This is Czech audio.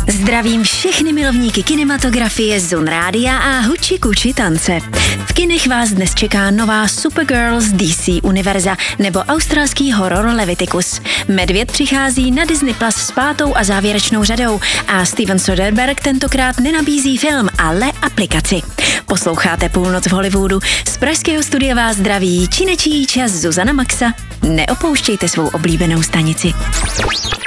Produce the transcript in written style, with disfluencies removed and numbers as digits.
Zdravím všechny milovníky kinematografie, Zone Rádia a huči kuči tance. V kinech vás dnes čeká nová Supergirl z DC univerza nebo australský horor Leviticus. Medvěd přichází na Disney Plus s 5. a závěrečnou řadou a Steven Soderbergh tentokrát nenabízí film, ale aplikaci. Posloucháte Půlnoc v Hollywoodu. Z pražského studia vás zdraví činečí čas Zuzana Maxa. Neopouštějte svou oblíbenou stanici.